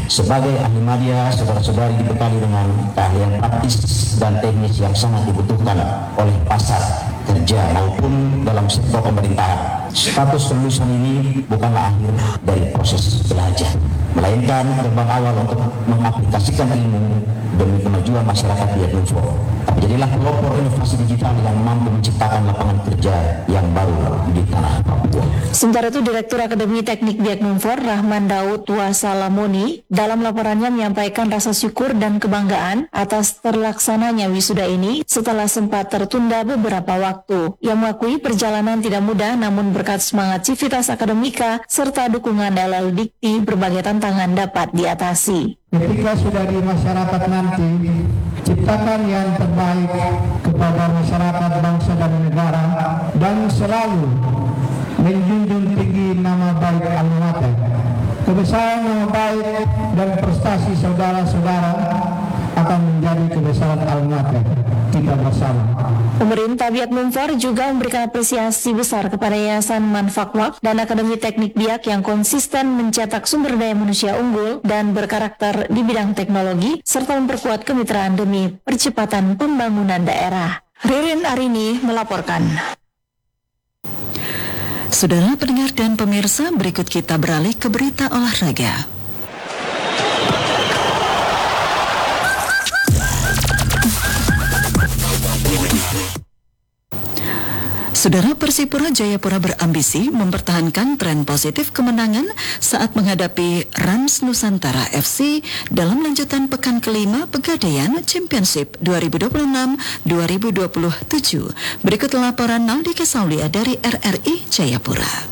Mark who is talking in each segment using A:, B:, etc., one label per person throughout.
A: Sebagai ahli media, saudara-saudari dibekali dengan keahlian praktis dan teknis yang sangat dibutuhkan oleh pasar kerja maupun dalam sektor pemerintahan. Status kelulusan ini bukanlah akhir dari proses belajar, melainkan gerbang awal untuk mengaplikasikan ilmu demi kemajuan masyarakat Biaknumfor. Jadilah pelopor inovasi digital yang mampu menciptakan lapangan kerja yang baru di tanah Papua.
B: Sementara itu, Direktur Akademi Teknik Biaknumfor, Rahman Daud Wasalamoni, dalam laporannya menyampaikan rasa syukur dan kebanggaan atas terlaksananya wisuda ini setelah sempat tertunda beberapa waktu. Ia mengakui perjalanan tidak mudah, namun berkat semangat civitas akademika serta dukungan LL Dikti, berbagai tantangan dapat diatasi.
C: Ketika sudah di masyarakat nanti, ciptakan yang terbaik kepada masyarakat, bangsa dan negara, dan selalu menjunjung tinggi nama baik alma mater. Kebesaran nama baik dan prestasi saudara-saudara akan menjadi kebesaran alma mater kita bersama.
B: Pemerintah Biaknumfor juga memberikan apresiasi besar kepada Yayasan Manfakwak dan Akademi Teknik Biak yang konsisten mencetak sumber daya manusia unggul dan berkarakter di bidang teknologi, serta memperkuat kemitraan demi percepatan pembangunan daerah. Ririn Arini melaporkan.
D: Saudara pendengar dan pemirsa, berikut kita beralih ke berita olahraga. Saudara, Persipura Jayapura berambisi mempertahankan tren positif kemenangan saat menghadapi Rans Nusantara FC dalam lanjutan pekan kelima Pegadaian Championship 2026-2027. Berikut laporan Naldi Kesaulia dari RRI Jayapura.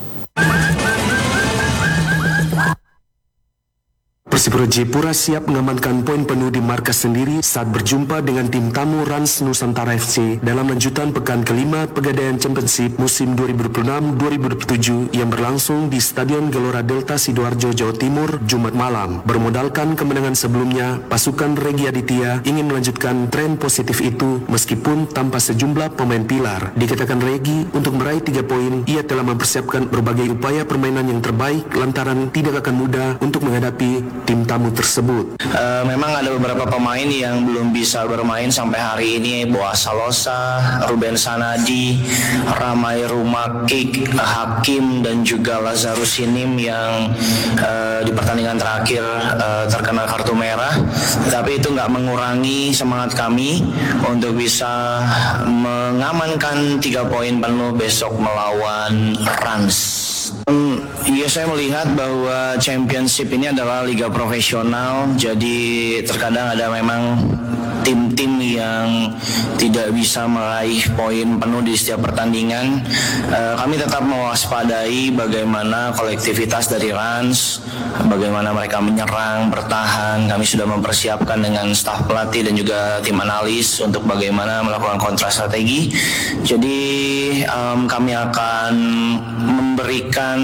E: Persipura Jayapura siap mengamankan poin penuh di markas sendiri saat berjumpa dengan tim tamu Rans Nusantara FC dalam lanjutan pekan kelima Pegadaian Championship musim 2026-2027 yang berlangsung di Stadion Gelora Delta Sidoarjo, Jawa Timur, Jumat malam. Bermodalkan kemenangan sebelumnya, pasukan Regi Aditya ingin melanjutkan tren positif itu meskipun tanpa sejumlah pemain pilar. Dikatakan Regi, untuk meraih 3 poin, ia telah mempersiapkan berbagai upaya permainan yang terbaik lantaran tidak akan mudah untuk menghadapi tim tamu tersebut.
F: Memang ada beberapa pemain yang belum bisa bermain sampai hari ini, Boas Salosa, Ruben Sanadi, Ramai Rumakik, Hakim, dan juga Lazarus Sinim yang di pertandingan terakhir terkena kartu merah. Tapi itu nggak mengurangi semangat kami untuk bisa mengamankan 3 poin penuh besok melawan Rans. Ya, saya melihat bahwa championship ini adalah liga profesional, jadi terkadang ada memang tim-tim yang tidak bisa meraih poin penuh di setiap pertandingan. Kami tetap mewaspadai bagaimana kolektivitas dari Rans, bagaimana mereka menyerang, bertahan. Kami sudah mempersiapkan dengan staf pelatih dan juga tim analis untuk bagaimana melakukan kontra strategi. Jadi kami akan memberikan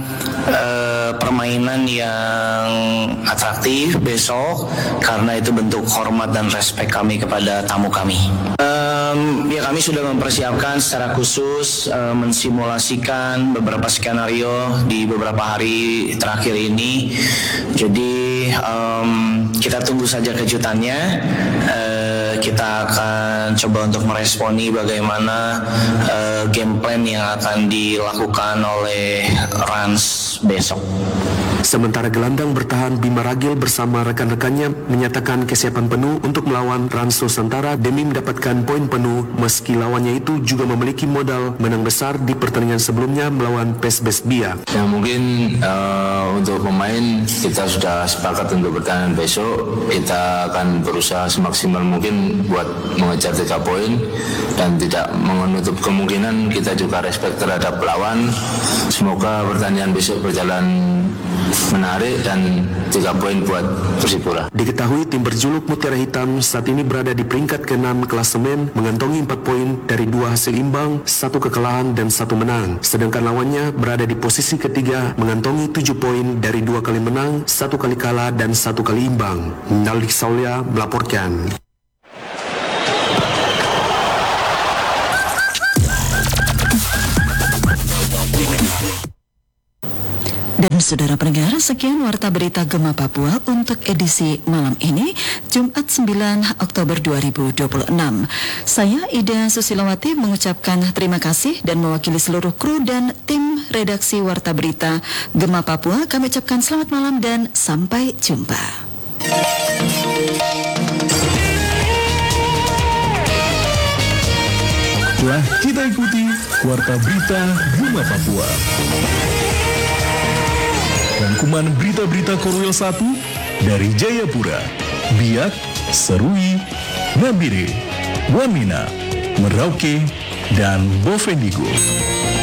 F: permainan yang atraktif besok karena itu bentuk hormat dan respek kami kepada tamu kami. Ya, kami sudah mempersiapkan secara khusus, mensimulasikan beberapa skenario di beberapa hari terakhir ini. Jadi kita tunggu saja kejutannya. Kita akan coba untuk meresponi bagaimana game plan yang akan dilakukan oleh Rans besok.
E: Sementara gelandang bertahan Bima Ragil bersama rekan-rekannya menyatakan kesiapan penuh untuk melawan Rans Nusantara demi mendapatkan poin penuh meski lawannya itu juga memiliki modal menang besar di pertandingan sebelumnya melawan PES Besbia.
G: Ya, mungkin untuk pemain kita sudah sepakat untuk pertandingan besok. Kita akan berusaha semaksimal mungkin buat mengejar 3 poin dan tidak menutup kemungkinan kita juga respect terhadap lawan. Semoga pertandingan besok berjalan menarik dan 3 poin buat Persipura.
E: Diketahui tim berjuluk Mutiara Hitam saat ini berada di peringkat ke-6 klasemen mengantongi 4 poin dari 2 hasil imbang, 1 kekalahan dan 1 menang. Sedangkan lawannya berada di posisi ketiga mengantongi 7 poin dari 2 kali menang, 1 kali kalah dan 1 kali imbang. Naldi Saulia melaporkan.
D: Dan saudara pendengar, sekian Warta Berita Gema Papua untuk edisi malam ini, Jumat 9 Oktober 2026. Saya Ida Susilawati mengucapkan terima kasih dan mewakili seluruh kru dan tim redaksi Warta Berita Gema Papua, kami ucapkan selamat malam dan sampai jumpa.
H: Telah kita ikuti Warta Berita Gema Papua. Rangkuman berita-berita Korwil 1 dari Jayapura, Biak, Serui, Nabire, Wamena, Merauke, dan Bovendigul.